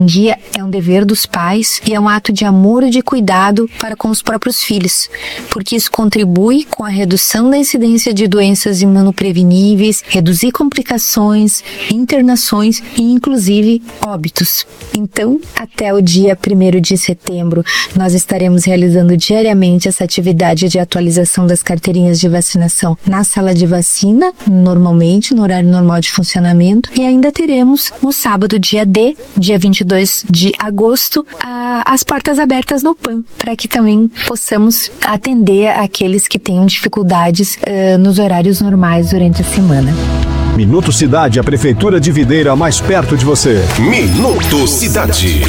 Guia é um dever dos pais e é um ato de amor e de cuidado para com os próprios filhos, porque isso contribui com a redução da incidência de doenças imunopreveníveis, reduzir complicações, internações e, inclusive, óbitos. Então, até o dia 1º de setembro, nós estaremos realizando diariamente essa atividade de atualização das carteirinhas de vacinação na sala de vacina, normalmente, no horário normal de funcionamento, e ainda teremos no sábado, dia 22 de agosto, as portas abertas no PAN, para que também possamos atender aqueles que tenham dificuldades nos horários normais durante a semana. Minuto Cidade, a Prefeitura de Videira mais perto de você. Minuto Cidade.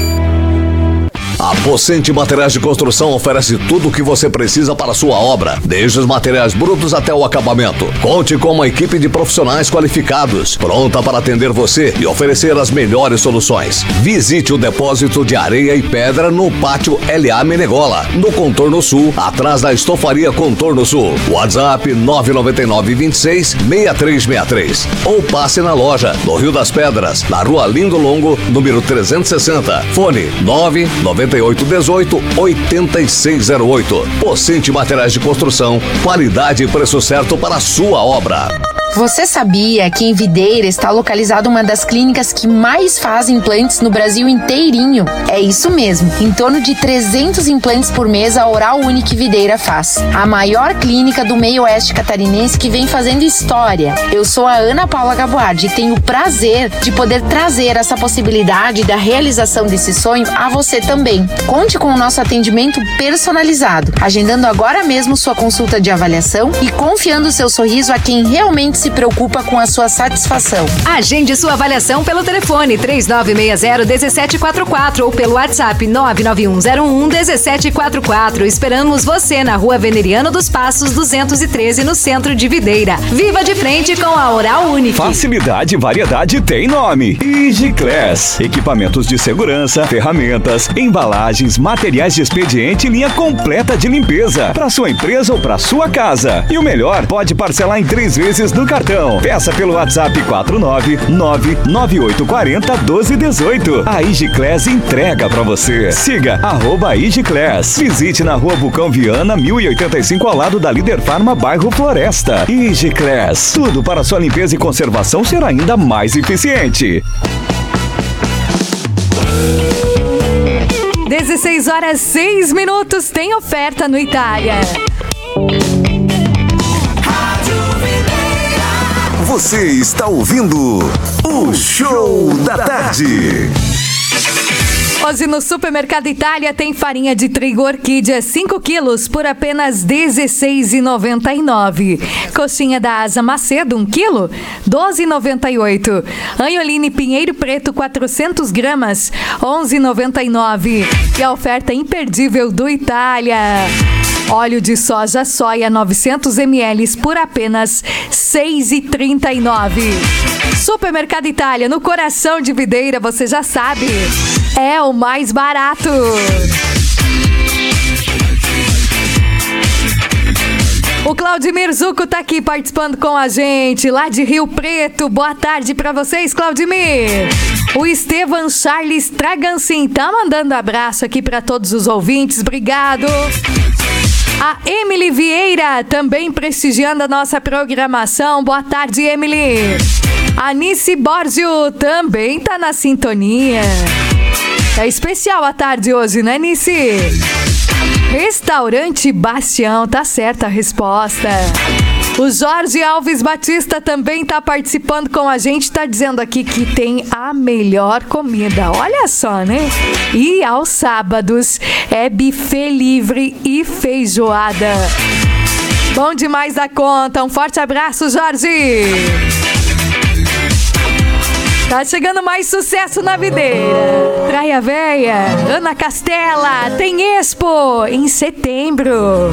A Pocente Materiais de Construção oferece tudo o que você precisa para a sua obra, desde os materiais brutos até o acabamento. Conte com uma equipe de profissionais qualificados, pronta para atender você e oferecer as melhores soluções. Visite o depósito de areia e pedra no Pátio LA Menegola, no Contorno Sul, atrás da Estofaria Contorno Sul. WhatsApp 999-26-6363. Ou passe na loja, no Rio das Pedras, na Rua Lindo Longo, número 360. Fone 99818-8608. Pocente Materiais de Construção, qualidade e preço certo para a sua obra. Você sabia que em Videira está localizada uma das clínicas que mais fazem implantes no Brasil inteirinho? É isso mesmo, em torno de 300 implantes por mês a Oral Unique Videira faz. A maior clínica do meio oeste catarinense que vem fazendo história. Eu sou a Ana Paula Gaboardi e tenho o prazer de poder trazer essa possibilidade da realização desse sonho a você também. Conte com o nosso atendimento personalizado, agendando agora mesmo sua consulta de avaliação e confiando seu sorriso a quem realmente se preocupa com a sua satisfação. Agende sua avaliação pelo telefone 3960-1744 ou pelo WhatsApp 99101-1744. Esperamos você na Rua Veneriano dos Passos 213, no centro de Videira. Viva de frente com a Oral Unique. Facilidade e variedade tem nome. Igiclass. Equipamentos de segurança, ferramentas, embalagens, materiais de expediente e linha completa de limpeza para sua empresa ou para sua casa. E o melhor, pode parcelar em 3 vezes no cartão. Peça pelo WhatsApp 499-9840-1218. A Igiclass entrega pra você. Siga @Igiclass. Visite na Rua Bucão Viana, 1085, ao lado da Líder Farma, bairro Floresta. Igiclass. Tudo para sua limpeza e conservação ser ainda mais eficiente. 16h06. Tem oferta no Itália. Você está ouvindo o Show da Tarde. Hoje no Supermercado Itália tem farinha de trigo Orquídea 5 quilos por apenas R$16,99. Coxinha da Asa Macedo 1 quilo, R$12,98. Anholine Pinheiro Preto 400 gramas, R$11,99. E a oferta imperdível do Itália: óleo de soja soia 900 ml por apenas R$6,39. Supermercado Itália, no coração de Videira, você já sabe, é o mais barato. O Claudimir Zucco tá aqui participando com a gente, lá de Rio Preto. Boa tarde pra vocês, Claudimir. O Estevan Charles Tragancin tá mandando abraço aqui pra todos os ouvintes. Obrigado. A Emily Vieira também prestigiando a nossa programação. Boa tarde, Emily. A Nice Borzio também tá na sintonia. É especial a tarde hoje, né, Nice? Restaurante Bastião, tá certa a resposta. O Jorge Alves Batista também tá participando com a gente, tá dizendo aqui que tem a melhor comida. Olha só, né? E aos sábados é buffet livre e feijoada. Bom demais da conta. Um forte abraço, Jorge. Tá chegando mais sucesso na Videira. Praia Véia, Ana Castela, tem Expo em setembro.